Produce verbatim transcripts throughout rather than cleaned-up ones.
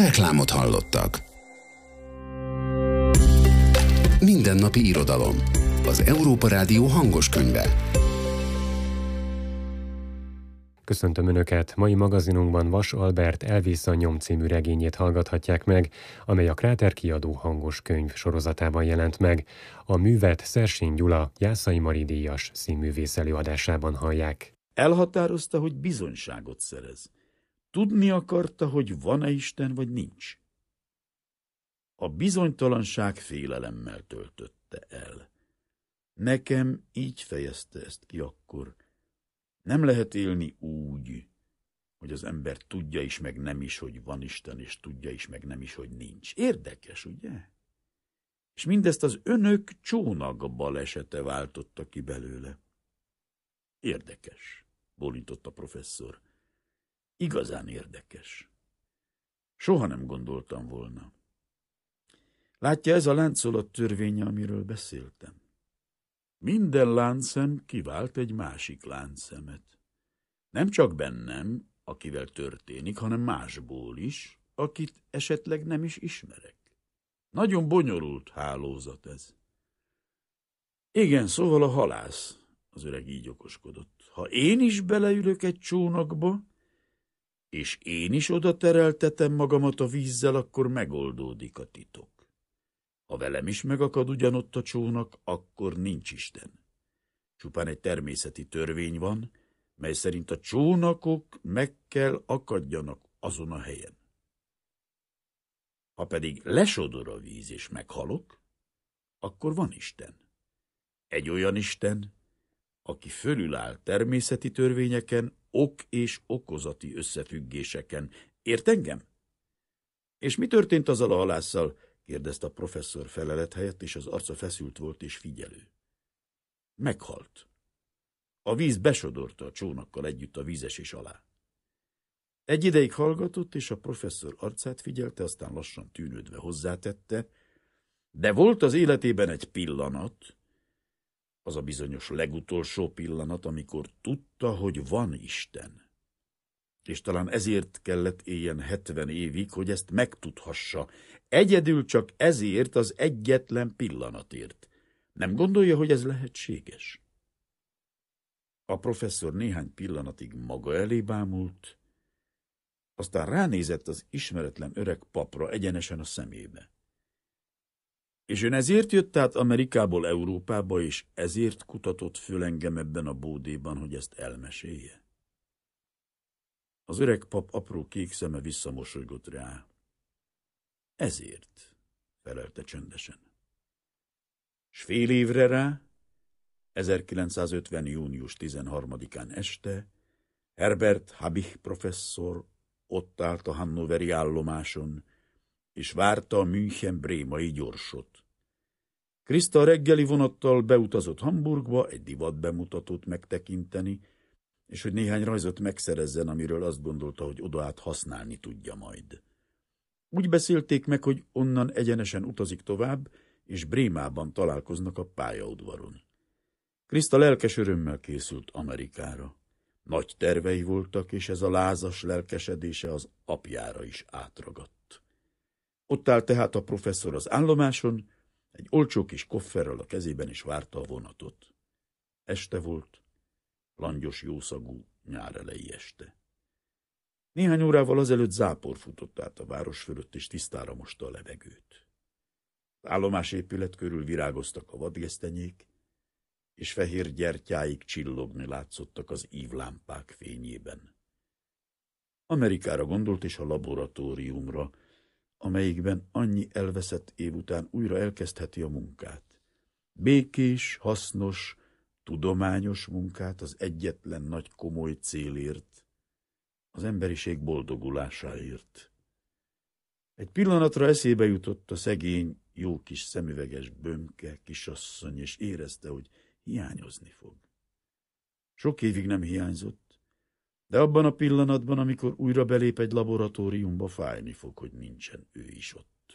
Reklámot hallottak. Mindennapi irodalom. Az Európa Rádió hangos könyve. Köszöntöm Önöket! Mai magazinunkban Vas Albert Elvész a nyom című regényét hallgathatják meg, amely a Kráter kiadó hangos könyv sorozatában jelent meg. A művet Szersény Gyula Jászai Mari díjas színművész előadásában hallják. Elhatározta, hogy bizonyságot szerez. Tudni akarta, hogy van-e Isten, vagy nincs. A bizonytalanság félelemmel töltötte el. Nekem így fejezte ezt ki akkor. Nem lehet élni úgy, hogy az ember tudja is, meg nem is, hogy van Isten, és tudja is, meg nem is, hogy nincs. Érdekes, ugye? És mindezt az önök csónak balesete váltotta ki belőle. Érdekes, bólintott a professzor. Igazán érdekes. Soha nem gondoltam volna. Látja, ez a láncolat törvénye, amiről beszéltem. Minden láncszem kivált egy másik láncszemet. Nem csak bennem, akivel történik, hanem másból is, akit esetleg nem is ismerek. Nagyon bonyolult hálózat ez. Igen, szóval a halász, az öreg így okoskodott. Ha én is beleülök egy csónakba, és én is oda tereltetem magamat a vízzel, akkor megoldódik a titok. Ha velem is megakad ugyanott a csónak, akkor nincs Isten. Csupán egy természeti törvény van, mely szerint a csónakok meg kell akadjanak azon a helyen. Ha pedig lesodor a víz és meghalok, akkor van Isten. Egy olyan Isten, aki fölüláll természeti törvényeken, ok és okozati összefüggéseken. Ért engem? És mi történt azzal a halásszal? Kérdezte a professzor felelet helyett, és az arca feszült volt és figyelő. Meghalt. A víz besodorta a csónakkal együtt a vízesés alá. Egy ideig hallgatott, és a professzor arcát figyelte, aztán lassan tűnődve hozzátette, de volt az életében egy pillanat, az a bizonyos legutolsó pillanat, amikor tudta, hogy van Isten. És talán ezért kellett éljen hetven évig, hogy ezt megtudhassa. Egyedül csak ezért az egyetlen pillanatért. Nem gondolja, hogy ez lehetséges? A professzor néhány pillanatig maga elé bámult, aztán ránézett az ismeretlen öreg papra egyenesen a szemébe. És ön ezért jött át Amerikából Európába, és ezért kutatott föl engem ebben a bódéban, hogy ezt elmesélje? Az öreg pap apró kék szeme visszamosolygott rá. Ezért, felelte csöndesen. S fél évre rá, ezerkilencszázötven. június tizenharmadikán este, Herbert Habich professzor ott állt a hannoveri állomáson, és várta a München-brémai gyorsot. Krista reggeli vonattal beutazott Hamburgba egy divat bemutatót megtekinteni, és hogy néhány rajzot megszerezzen, amiről azt gondolta, hogy odaát használni tudja majd. Úgy beszélték meg, hogy onnan egyenesen utazik tovább, és Brémában találkoznak a pályaudvaron. Krista lelkes örömmel készült Amerikára. Nagy tervei voltak, és ez a lázas lelkesedése az apjára is átragadt. Ott áll tehát a professzor az állomáson, egy olcsó kis kofferrel a kezében, is várta a vonatot. Este volt, langyos jószagú nyárelei este. Néhány órával azelőtt zápor futott át a város fölött, és tisztára mosta a levegőt. Az állomás épület körül virágoztak a vadgesztenyék, és fehér gyertyáik csillogni látszottak az ívlámpák fényében. Amerikára gondolt, és a laboratóriumra, amelyikben annyi elveszett év után újra elkezdheti a munkát. Békés, hasznos, tudományos munkát az egyetlen nagy komoly célért, az emberiség boldogulásáért. Egy pillanatra eszébe jutott a szegény, jó kis szemüveges bömke kisasszony, és érezte, hogy hiányozni fog. Sok évig nem hiányzott, de abban a pillanatban, amikor újra belép egy laboratóriumba, fájni fog, hogy nincsen ő is ott.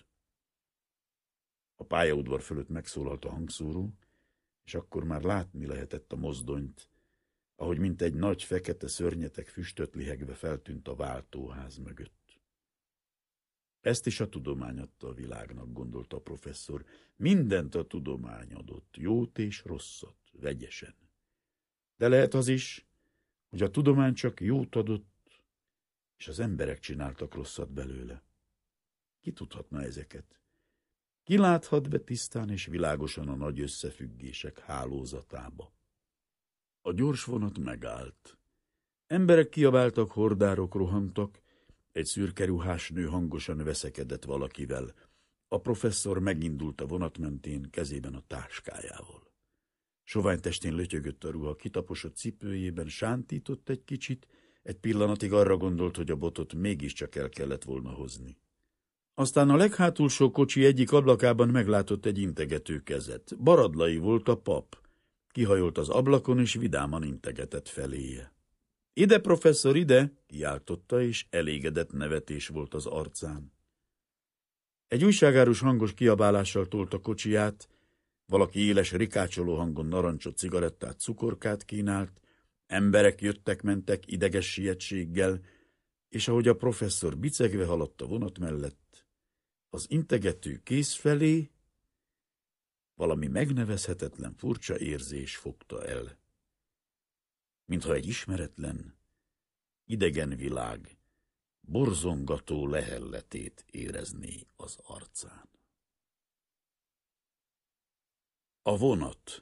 A pályaudvar fölött megszólalt a hangszóró, és akkor már látni lehetett a mozdonyt, ahogy mint egy nagy fekete szörnyetek füstöt lihegve feltűnt a váltóház mögött. Ezt is a tudomány adta a világnak, gondolta a professzor. Mindent a tudomány adott, jót és rosszat, vegyesen. De lehet az is, hogy a tudomány csak jót adott, és az emberek csináltak rosszat belőle. Ki tudhatna ezeket? Ki láthat be tisztán és világosan a nagy összefüggések hálózatába? A gyors vonat megállt. Emberek kiabáltak, hordárok rohantak, egy szürke ruhás nő hangosan veszekedett valakivel. A professzor megindult a vonat mentén, kezében a táskájával. Sovány testén lötyögött a ruha, kitaposott cipőjében, sántított egy kicsit, egy pillanatig arra gondolt, hogy a botot mégiscsak el kellett volna hozni. Aztán a leghátulsó kocsi egyik ablakában meglátott egy integető kezet. Baradlai volt a pap. Kihajolt az ablakon, és vidáman integetett feléje. Ide, professzor, ide! Kiáltotta, és elégedett nevetés volt az arcán. Egy újságárus hangos kiabálással tolt a kocsiját, valaki éles rikácsoló hangon narancsot, cigarettát, cukorkát kínált, emberek jöttek-mentek ideges sietséggel, és ahogy a professzor bicegve haladt a vonat mellett, az integető kéz felé valami megnevezhetetlen furcsa érzés fogta el. Mintha egy ismeretlen, idegen világ borzongató lehelletét érezné az arcán. A vonat.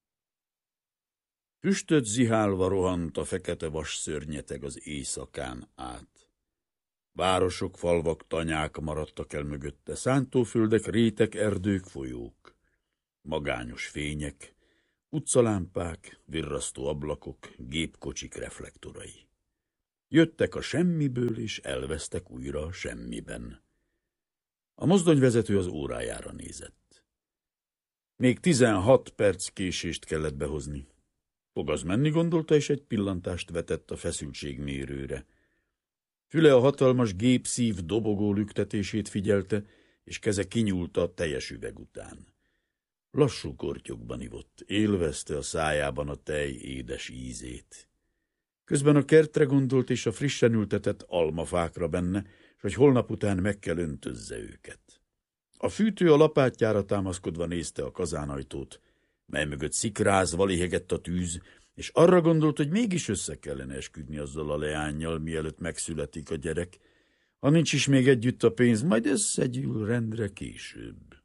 Füstöt zihálva rohant a fekete vas szörnyeteg az éjszakán át. Városok, falvak, tanyák maradtak el mögötte, szántóföldek, rétek, erdők, folyók. Magányos fények, utcalámpák, virrasztó ablakok, gépkocsik reflektorai. Jöttek a semmiből, és elvesztek újra a semmiben. A mozdonyvezető az órájára nézett. Még tizenhat perc késést kellett behozni. Fog az menni, gondolta, és egy pillantást vetett a feszültségmérőre. Füle a hatalmas gépszív dobogó lüktetését figyelte, és keze kinyúlta a teljes üveg után. Lassú kortyokban ivott, élvezte a szájában a tej édes ízét. Közben a kertre gondolt, és a frissen ültetett almafákra benne, s hogy holnap után meg kell öntözze őket. A fűtő a lapátjára támaszkodva nézte a kazánajtót, mely mögött szikrázva lihegett a tűz, és arra gondolt, hogy mégis össze kellene esküdni azzal a leánnyal, mielőtt megszületik a gyerek. Ha nincs is még együtt a pénz, majd összegyűl rendre később.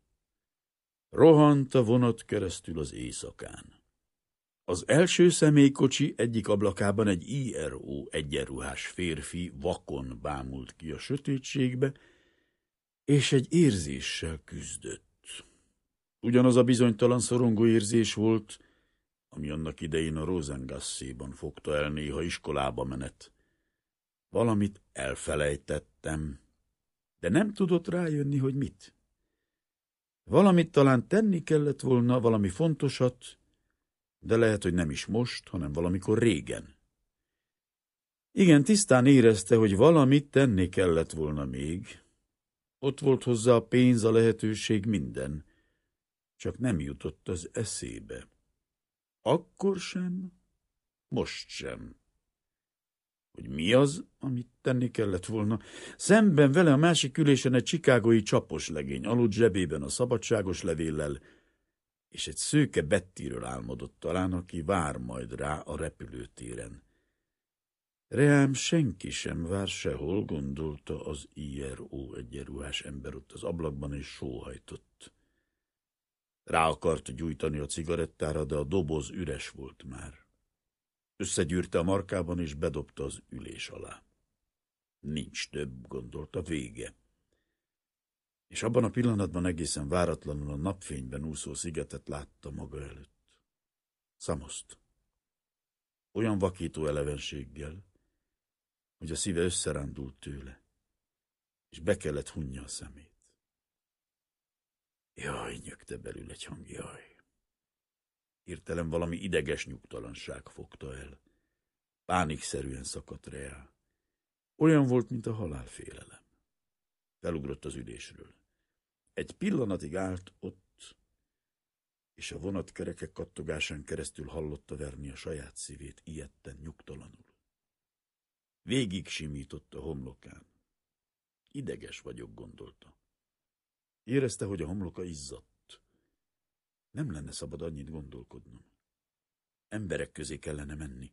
Rohant a vonat keresztül az éjszakán. Az első személykocsi egyik ablakában egy I R O egyenruhás férfi vakon bámult ki a sötétségbe, és egy érzéssel küzdött. Ugyanaz a bizonytalan szorongó érzés volt, ami annak idején a Rosengasséban fogta el néha iskolába menet. Valamit elfelejtettem, de nem tudott rájönni, hogy mit. Valamit talán tenni kellett volna, valami fontosat, de lehet, hogy nem is most, hanem valamikor régen. Igen, tisztán érezte, hogy valamit tenni kellett volna még. Ott volt hozzá a pénz, a lehetőség, minden. Csak nem jutott az eszébe. Akkor sem, most sem. Hogy mi az, amit tenni kellett volna? Szemben vele a másik ülésen egy chicagói csapos legény, aludt zsebében a szabadságos levéllel, és egy szőke Bettyről álmodott talán, aki vár majd rá a repülőtéren. Reám senki sem vár sehol, gondolta az I R O egyenruhás ember ott az ablakban, és sóhajtott. Rá akart gyújtani a cigarettára, de a doboz üres volt már. Összegyűrte a markában, és bedobta az ülés alá. Nincs több, gondolta, vége. És abban a pillanatban egészen váratlanul a napfényben úszó szigetet látta maga előtt. Szamoszt. Olyan vakító elevenséggel, hogy a szíve összerándult tőle, és be kellett hunja a szemét. Jaj, nyögte belül egy hang, jaj. Hirtelen valami ideges nyugtalanság fogta el. Pánikszerűen szakadt reá. Olyan volt, mint a halálfélelem. Felugrott az ülésről. Egy pillanatig állt ott, és a vonatkerekek kattogásán keresztül hallotta verni a saját szívét, ijedten, nyugtalanul. Végig simított a homlokán. Ideges vagyok, gondolta. Érezte, hogy a homloka izzadt. Nem lenne szabad annyit gondolkodnom. Emberek közé kellene menni.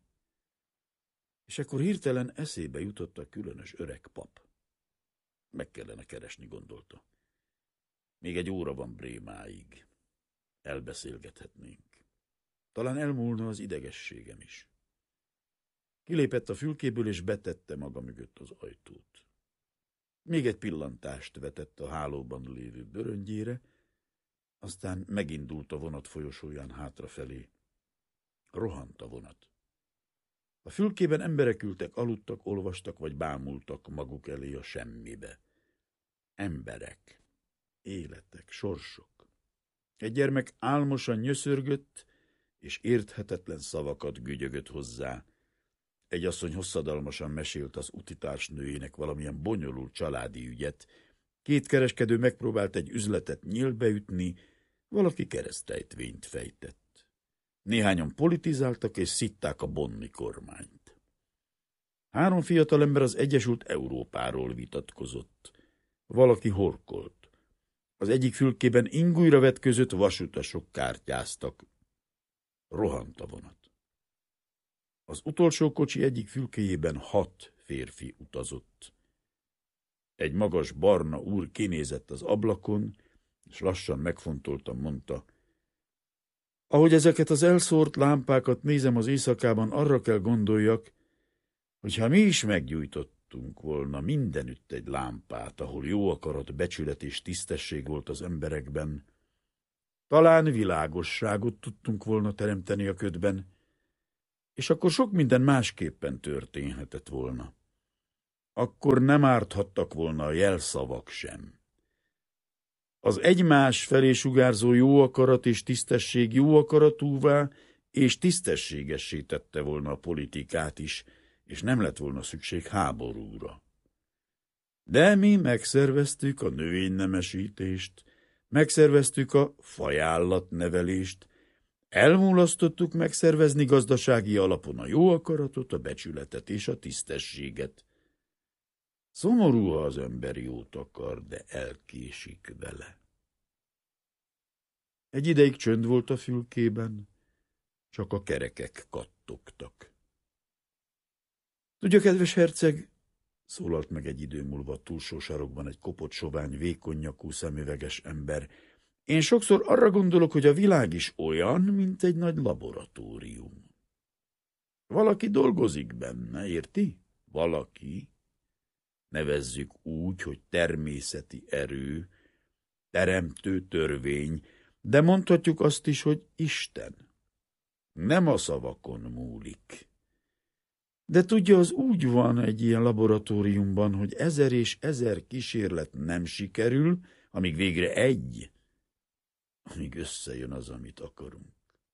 És akkor hirtelen eszébe jutott a különös öreg pap. Meg kellene keresni, gondolta. Még egy óra van Brémáig. Elbeszélgethetnénk. Talán elmúlna az idegességem is. Kilépett a fülkéből, és betette maga mögött az ajtót. Még egy pillantást vetett a hálóban lévő bőröngyére, aztán megindult a vonat folyosóján hátrafelé. Rohant a vonat. A fülkében emberek ültek, aludtak, olvastak, vagy bámultak maguk elé a semmibe. Emberek, életek, sorsok. Egy gyermek álmosan nyöszörgött, és érthetetlen szavakat gügyögött hozzá. Egy asszony hosszadalmasan mesélt az utitársnőjének valamilyen bonyolult családi ügyet, két kereskedő megpróbált egy üzletet nyílbe ütni, valaki keresztrejtvényt fejtett. Néhányan politizáltak és szitták a bonni kormányt. Három fiatalember az Egyesült Európáról vitatkozott. Valaki horkolt. Az egyik fülkében ingújra vetközött vasutasok kártyáztak. Rohant a vonat. Az utolsó kocsi egyik fülkéjében hat férfi utazott. Egy magas barna úr kinézett az ablakon, és lassan megfontoltan mondta: ahogy ezeket az elszórt lámpákat nézem az éjszakában, arra kell gondoljak, hogy ha mi is meggyújtottunk volna mindenütt egy lámpát, ahol jó akarat, becsület és tisztesség volt az emberekben, talán világosságot tudtunk volna teremteni a ködben, és akkor sok minden másképpen történhetett volna. Akkor nem árthattak volna a jelszavak sem. Az egymás felé sugárzó jó akarat és tisztesség jó akaratúvá és tisztességessé tette volna a politikát is, és nem lett volna szükség háborúra. De mi megszerveztük a növénynemesítést, megszerveztük a fajállatnevelést, elmulasztottuk megszervezni gazdasági alapon a jó akaratot, a becsületet és a tisztességet. Szomorú, ha az ember jót akar, de elkésik vele. Egy ideig csönd volt a fülkében, csak a kerekek kattogtak. Tudja, kedves herceg, szólalt meg egy idő múlva a túlsó sarokban egy kopott sovány, vékony nyakú szemüveges ember, én sokszor arra gondolok, hogy a világ is olyan, mint egy nagy laboratórium. Valaki dolgozik benne, érti? Valaki. Nevezzük úgy, hogy természeti erő, teremtő törvény, de mondhatjuk azt is, hogy Isten. Nem a szavakon múlik. De tudja, az úgy van egy ilyen laboratóriumban, hogy ezer és ezer kísérlet nem sikerül, amíg végre egy, amíg összejön az, amit akarunk.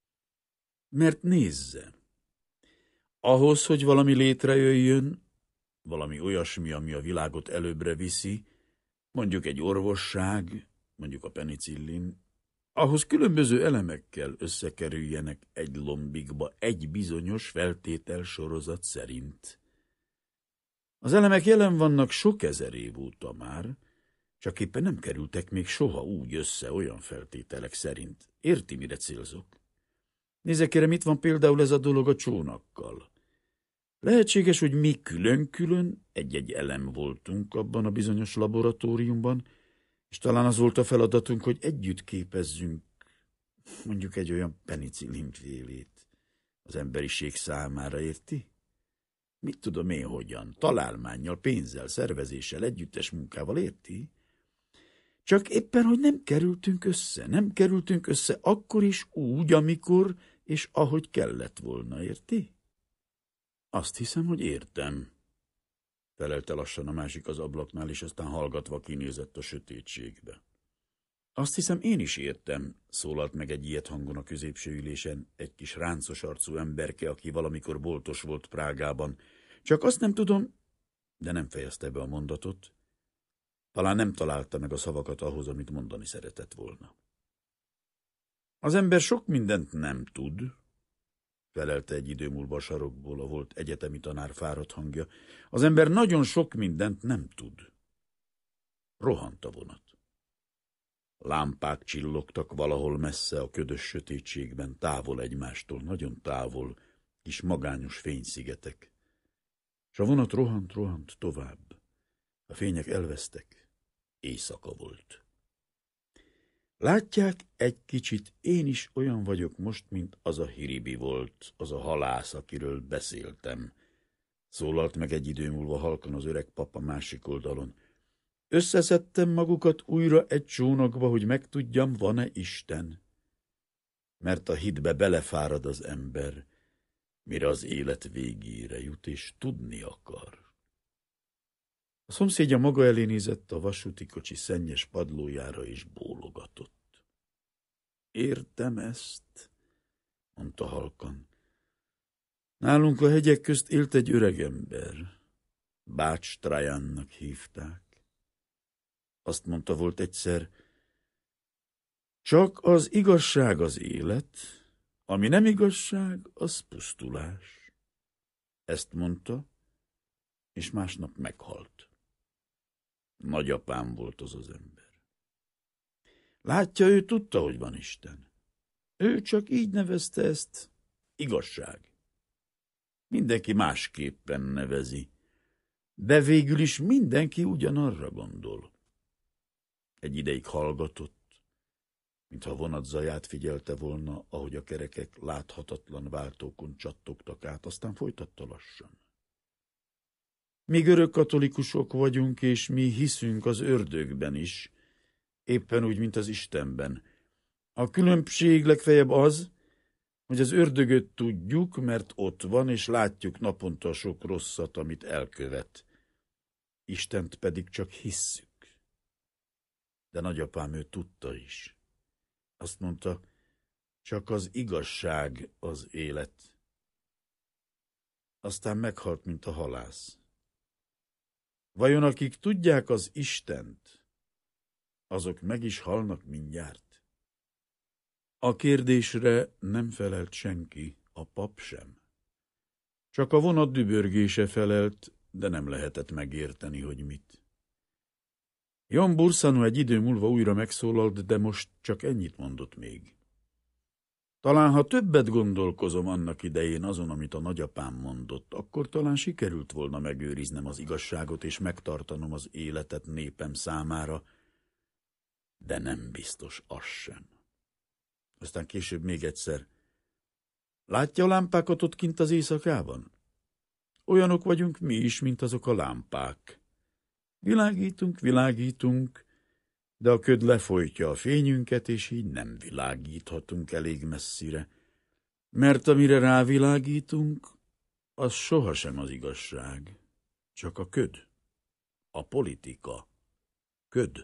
Mert nézze, ahhoz, hogy valami létrejöjjön, valami olyasmi, ami a világot előbbre viszi, mondjuk egy orvosság, mondjuk a penicillin, ahhoz különböző elemekkel összekerüljenek egy lombikba egy bizonyos feltétel sorozat szerint. Az elemek jelen vannak sok ezer év óta már, csak éppen nem kerültek még soha úgy össze olyan feltételek szerint. Érti, mire célzok? Nézze, kérem, itt van például ez a dolog a csónakkal. Lehetséges, hogy mi külön-külön egy-egy elem voltunk abban a bizonyos laboratóriumban, és talán az volt a feladatunk, hogy együtt képezzünk mondjuk egy olyan penicillinfélét az emberiség számára, érti? Mit tudom én hogyan? Találmánnyal, pénzzel, szervezéssel, együttes munkával, érti? Csak éppen, hogy nem kerültünk össze, nem kerültünk össze akkor is úgy, amikor és ahogy kellett volna, érti? Azt hiszem, hogy értem, felelte lassan a másik az ablaknál, és aztán hallgatva kinézett a sötétségbe. Azt hiszem, én is értem, szólalt meg egy ilyet hangon a középső ülésen egy kis ráncos arcú emberke, aki valamikor boltos volt Prágában. Csak azt nem tudom, de nem fejezte be a mondatot. Talán nem találta meg a szavakat ahhoz, amit mondani szeretett volna. Az ember sok mindent nem tud, felelte egy idő múlva a sarokból a volt egyetemi tanár fáradt hangja. Az ember nagyon sok mindent nem tud. Rohant a vonat. Lámpák csillogtak valahol messze a ködös sötétségben, távol egymástól, nagyon távol, kis magányos fényszigetek. S a vonat rohant, rohant tovább. A fények elvesztek. Éjszaka volt. Látják, egy kicsit én is olyan vagyok most, mint az a Hiribi volt, az a halász, akiről beszéltem. Szólalt meg egy idő múlva halkan az öreg papa másik oldalon. Összeszedtem magukat újra egy csónakba, hogy megtudjam, van-e Isten. Mert a hitbe belefárad az ember, mire az élet végére jut, és tudni akar. A szomszédja maga elé nézett a vasúti kocsi szennyes padlójára, és bólogatott. Értem ezt, mondta halkan. Nálunk a hegyek közt élt egy öregember. Bács Trajannak hívták. Azt mondta volt egyszer, csak az igazság az élet, ami nem igazság, az pusztulás. Ezt mondta, és másnap meghalt. Nagyapám volt az az ember. Látja, ő tudta, hogy van Isten. Ő csak így nevezte ezt igazság. Mindenki másképpen nevezi, de végül is mindenki ugyanarra gondol. Egy ideig hallgatott, mintha vonat zaját figyelte volna, ahogy a kerekek láthatatlan váltókon csattogtak át, aztán folytatta lassan. Mi görögkatolikusok vagyunk, és mi hiszünk az ördögben is, éppen úgy, mint az Istenben. A különbség legfeljebb az, hogy az ördögöt tudjuk, mert ott van, és látjuk naponta a sok rosszat, amit elkövet. Istent pedig csak hisszük. De nagyapám ő tudta is. Azt mondta, csak az igazság az élet. Aztán meghalt, mint a halász. Vajon akik tudják az Istent, azok meg is halnak mindjárt? A kérdésre nem felelt senki, a pap sem. Csak a vonat dübörgése felelt, de nem lehetett megérteni, hogy mit. Jan Bursanu egy idő múlva újra megszólalt, de most csak ennyit mondott még. Talán, ha többet gondolkozom annak idején azon, amit a nagyapám mondott, akkor talán sikerült volna megőriznem az igazságot és megtartanom az életet népem számára, de nem biztos az sem. Aztán később még egyszer. Látja a lámpákat ott kint az éjszakában? Olyanok vagyunk mi is, mint azok a lámpák. Világítunk, világítunk, de a köd lefolytja a fényünket, és így nem világíthatunk elég messzire. Mert amire rávilágítunk, az sohasem az igazság, csak a köd, a politika, köd.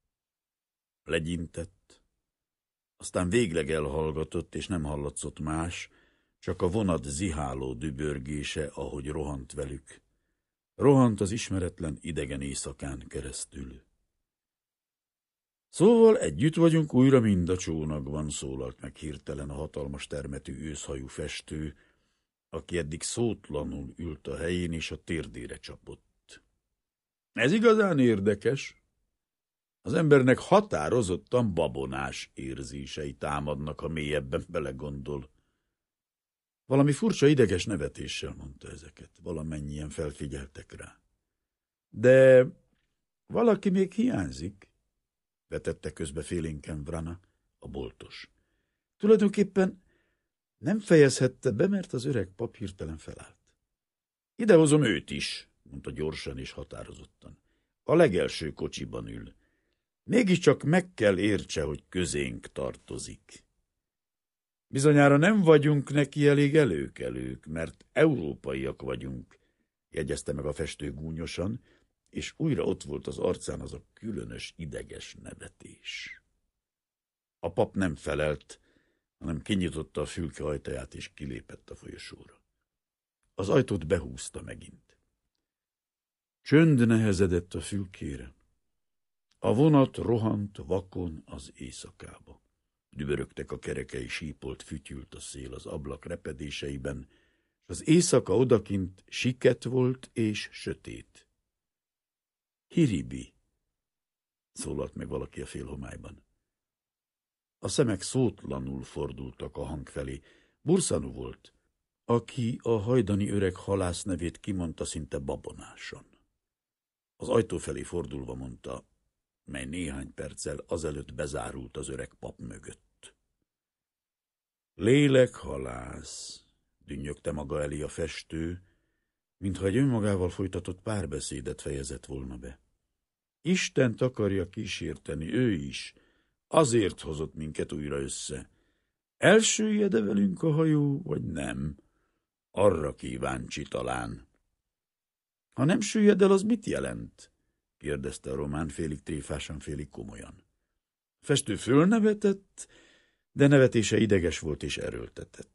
Legyintett, aztán végleg elhallgatott, és nem hallatszott más, csak a vonat ziháló dübörgése, ahogy rohant velük. Rohant az ismeretlen idegen éjszakán keresztül. Szóval együtt vagyunk újra mind a csónakban, szólalt meg hirtelen a hatalmas termetű őszhajú festő, aki eddig szótlanul ült a helyén, és a térdére csapott. Ez igazán érdekes. Az embernek határozottan babonás érzései támadnak, ha mélyebben belegondol. Valami furcsa ideges nevetéssel mondta ezeket, valamennyien felfigyeltek rá. De valaki még hiányzik, vetette közbe félénken Vrana, a boltos. Tulajdonképpen nem fejezhette be, mert az öreg pap hirtelen felállt. Idehozom őt is, mondta gyorsan és határozottan. A legelső kocsiban ül. Mégiscsak meg kell értse, hogy közénk tartozik. Bizonyára nem vagyunk neki elég előkelők, mert európaiak vagyunk, jegyezte meg a festő gúnyosan, és újra ott volt az arcán az a különös ideges nevetés. A pap nem felelt, hanem kinyitotta a fülke ajtaját, és kilépett a folyosóra. Az ajtót behúzta megint. Csönd nehezedett a fülkére. A vonat rohant vakon az éjszakába. Dübörögtek a kerekei, sípolt, fütyült a szél az ablak repedéseiben, és az éjszaka odakint siket volt és sötét. Hiribi, szólalt meg valaki a félhomályban. A szemek szótlanul fordultak a hang felé. Burszanu volt, aki a hajdani öreg halász nevét kimondta szinte babonásan. Az ajtó felé fordulva mondta, mely néhány perccel azelőtt bezárult az öreg pap mögött. Lélekhalász, dünnyögte maga elé a festő, mintha egy önmagával folytatott párbeszédet fejezett volna be. Istent akarja kísérteni, ő is. Azért hozott minket újra össze. Elsüllyed-e velünk a hajó, vagy nem? Arra kíváncsi talán. Ha nem süllyed el, az mit jelent? kérdezte a román félig tréfásan, félig komolyan. A festő fölnevetett, de nevetése ideges volt és erőltetett.